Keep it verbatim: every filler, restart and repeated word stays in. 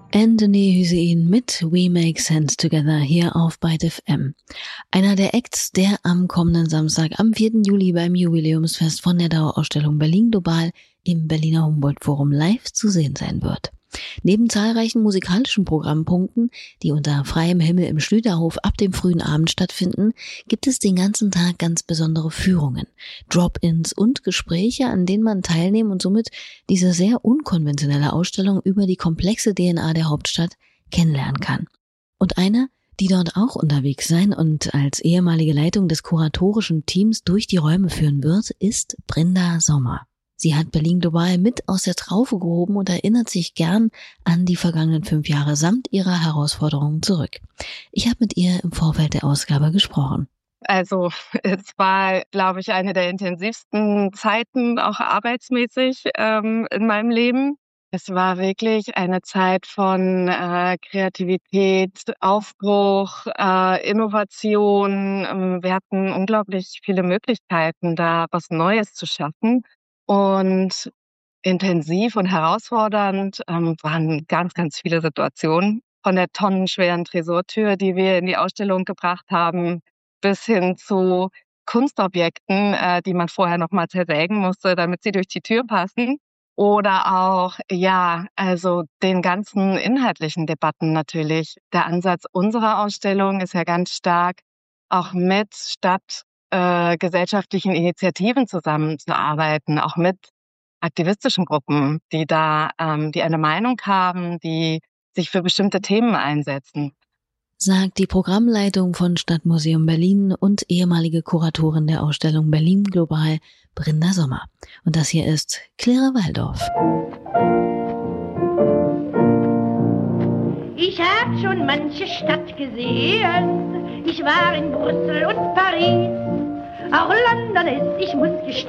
Anthony Hüseyin mit We Make Sense Together hier auf Byte F M. Einer der Acts, der am kommenden Samstag, am vierten Juli beim Jubiläumsfest von der Dauerausstellung Berlin Global im Berliner Humboldt-Forum live zu sehen sein wird. Neben zahlreichen musikalischen Programmpunkten, die unter freiem Himmel im Schlüterhof ab dem frühen Abend stattfinden, gibt es den ganzen Tag ganz besondere Führungen, Drop-ins und Gespräche, an denen man teilnehmen und somit diese sehr unkonventionelle Ausstellung über die komplexe D N A der Hauptstadt kennenlernen kann. Und eine, die dort auch unterwegs sein und als ehemalige Leitung des kuratorischen Teams durch die Räume führen wird, ist Brinda Sommer. Sie hat Berlin Global mit aus der Traufe gehoben und erinnert sich gern an die vergangenen fünf Jahre samt ihrer Herausforderungen zurück. Ich habe mit ihr im Vorfeld der Ausgabe gesprochen. Also es war, glaube ich, eine der intensivsten Zeiten, auch arbeitsmäßig ähm, in meinem Leben. Es war wirklich eine Zeit von äh, Kreativität, Aufbruch, äh, Innovation. Ähm, wir hatten unglaublich viele Möglichkeiten, da was Neues zu schaffen. Und intensiv und herausfordernd ähm, waren ganz, ganz viele Situationen. Von der tonnenschweren Tresortür, die wir in die Ausstellung gebracht haben, bis hin zu Kunstobjekten, äh, die man vorher noch mal zersägen musste, damit sie durch die Tür passen. Oder auch, ja, also den ganzen inhaltlichen Debatten natürlich. Der Ansatz unserer Ausstellung ist ja ganz stark, auch mit Stadt äh, gesellschaftlichen Initiativen zusammenzuarbeiten, auch mit aktivistischen Gruppen, die da, ähm, die eine Meinung haben, die sich für bestimmte Themen einsetzen. Sagt die Programmleitung von Stadtmuseum Berlin und ehemalige Kuratorin der Ausstellung Berlin Global, Brinda Sommer. Und das hier ist Claire Waldorf. Ich hab schon manche Stadt gesehen. Ich war in Brüssel und Paris. Auch London ist, ich muss gestehen,